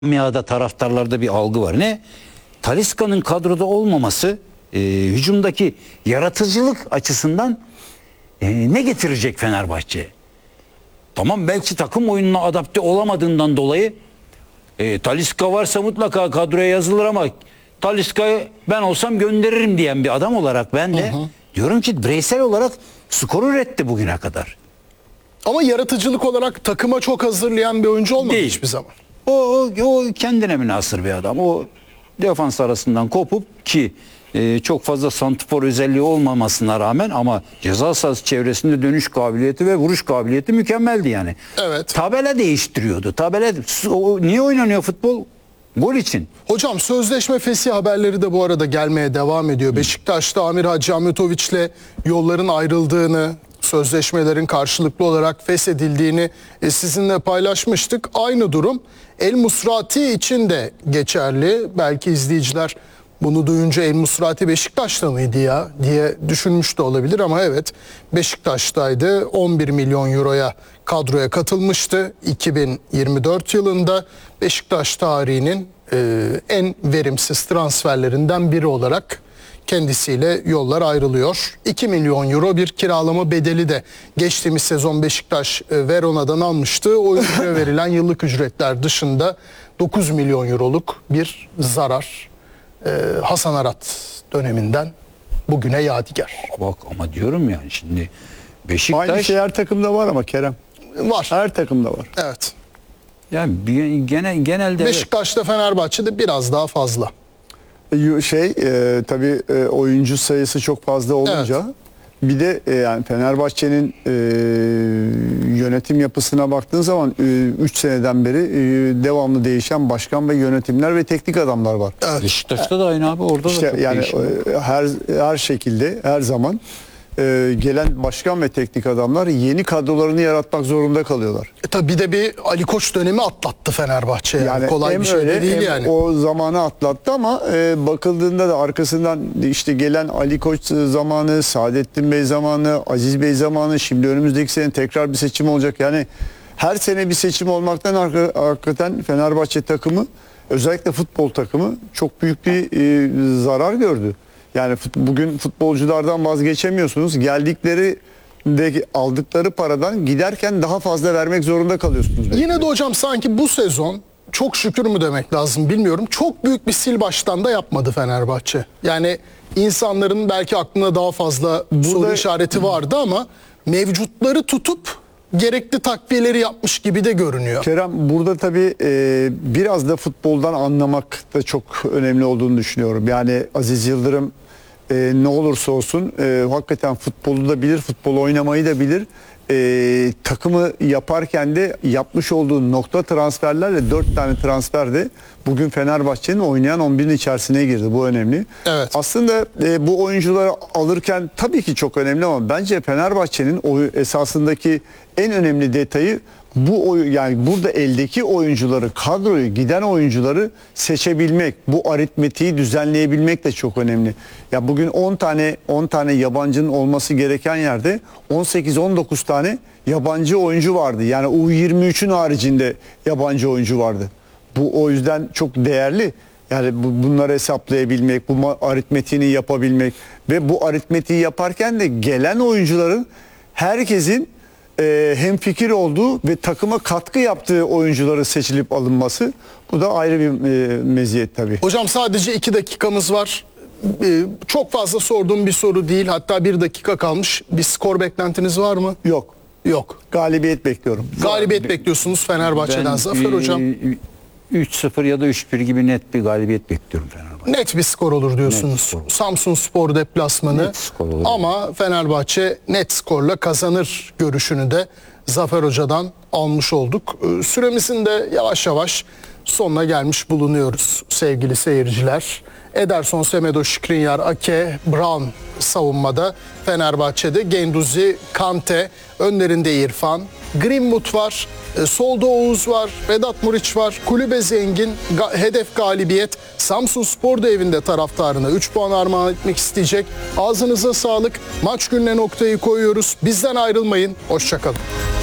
Camiada, taraftarlarda bir algı var. Ne? Talisca'nın kadroda olmaması hücumdaki yaratıcılık açısından ne getirecek Fenerbahçe'ye? Tamam, belki takım oyununa adapte olamadığından dolayı Talisca varsa mutlaka kadroya yazılır ama Talisca'yı ben olsam gönderirim diyen bir adam olarak ben de diyorum ki bireysel olarak skor üretti bugüne kadar. Ama yaratıcılık olarak takıma çok hazırlayan bir oyuncu olmadı Değil. hiçbir zaman. O kendine münhasır bir adam. O defans arasından kopup ki çok fazla santrfor özelliği olmamasına rağmen ama ceza sahası çevresinde dönüş kabiliyeti ve vuruş kabiliyeti mükemmeldi yani. Evet. Tabela değiştiriyordu. Niye oynanıyor futbol? Gol için. Hocam sözleşme fesih haberleri de bu arada gelmeye devam ediyor. Beşiktaş'ta Amir Hacıahmetoviç'le yolların ayrıldığını, sözleşmelerin karşılıklı olarak feshedildiğini sizinle paylaşmıştık. Aynı durum El Musrati için de geçerli. Belki izleyiciler bunu duyunca El Musrati Beşiktaş'ta mıydı ya diye düşünmüş de olabilir ama evet, Beşiktaş'taydı. 11 milyon euroya kadroya katılmıştı 2024 yılında. Beşiktaş tarihinin en verimsiz transferlerinden biri olarak kendisiyle yollar ayrılıyor. 2 milyon euro bir kiralama bedeli de geçtiğimiz sezon Beşiktaş Verona'dan almıştı. Oyuncuya verilen yıllık ücretler dışında 9 milyon euroluk bir zarar. Hasan Arat döneminden bugüne yadigar. Bak ama diyorum yani şimdi Beşiktaş... Aynı şey her takımda var ama Kerem. Var. Her takımda var. Evet. Yani genelde... Beşiktaş'ta, Fenerbahçe'de biraz daha fazla. Tabii oyuncu sayısı çok fazla olunca bir de yani Fenerbahçe'nin yönetim yapısına baktığın zaman 3 seneden beri devamlı değişen başkan ve yönetimler ve teknik adamlar var. Evet. Beşiktaş'ta da aynı abi, orada İşte da çok yani değişim. her şekilde her zaman gelen başkan ve teknik adamlar yeni kadrolarını yaratmak zorunda kalıyorlar. Tabii bir de bir Ali Koç dönemi atlattı Fenerbahçe. Yani kolay hem bir şey öyle, değil hem yani. o zamanı atlattı ama bakıldığında da arkasından işte gelen Ali Koç zamanı, Saadettin Bey zamanı, Aziz Bey zamanı, şimdi önümüzdeki sene tekrar bir seçim olacak. Yani her sene bir seçim olmaktan hakikaten Fenerbahçe takımı, özellikle futbol takımı çok büyük bir zarar gördü. Yani bugün futbolculardan vazgeçemiyorsunuz. Geldikleri de aldıkları paradan giderken daha fazla vermek zorunda kalıyorsunuz. Belki. Yine de hocam sanki bu sezon çok şükür mü demek lazım bilmiyorum. Çok büyük bir sil baştan da yapmadı Fenerbahçe. Yani insanların belki aklına daha fazla soru işareti vardı ama mevcutları tutup gerekli takviyeleri yapmış gibi de görünüyor. Kerem, burada tabii biraz da futboldan anlamak da çok önemli olduğunu düşünüyorum. Yani Aziz Yıldırım ne olursa olsun hakikaten futbolu da bilir, futbol oynamayı da bilir. Takımı yaparken de yapmış olduğu nokta transferlerle 4 tane transfer de bugün Fenerbahçe'nin oynayan 11'in içerisine girdi. Bu önemli. Evet. Aslında bu oyuncuları alırken tabii ki çok önemli ama bence Fenerbahçe'nin esasındaki en önemli detayı yani burada eldeki oyuncuları, kadroyu, giden oyuncuları seçebilmek, bu aritmetiği düzenleyebilmek de çok önemli. Ya bugün 10 tane yabancının olması gereken yerde 18-19 tane yabancı oyuncu vardı. Yani U23'ün haricinde yabancı oyuncu vardı. Bu o yüzden çok değerli. Yani bunları hesaplayabilmek, bu aritmetiğini yapabilmek ve bu aritmetiği yaparken de gelen oyuncuların herkesin hemfikir olduğu ve takıma katkı yaptığı oyuncuları seçilip alınması, bu da ayrı bir meziyet tabii. Hocam sadece 2 dakikamız var. Çok fazla sorduğum bir soru değil. Hatta 1 dakika kalmış. Bir skor beklentiniz var mı? Yok. Yok. Galibiyet bekliyorum. Galibiyet bekliyorsunuz Fenerbahçe'den. Zafer hocam. 3-0 ya da 3-1 gibi net bir galibiyet bekliyorum Fenerbahçe. Net bir skor olur diyorsunuz. Net skor. Samsunspor deplasmanı. Net skor olur. Ama Fenerbahçe net skorla kazanır görüşünü de Zafer Hoca'dan almış olduk. Süremizin de yavaş yavaş sonuna gelmiş bulunuyoruz sevgili seyirciler. Ederson, Semedo, Skriniar, Ake, Brown savunmada. Fenerbahçe'de Genduzi, Kante, önlerinde İrfan, Greenwood var, solda Oğuz var, Vedat Muriç var, kulübe zengin, hedef galibiyet. Samsunspor da evinde taraftarına 3 puan armağan etmek isteyecek. Ağzınıza sağlık. Maç gününe noktayı koyuyoruz. Bizden ayrılmayın. Hoşça kalın.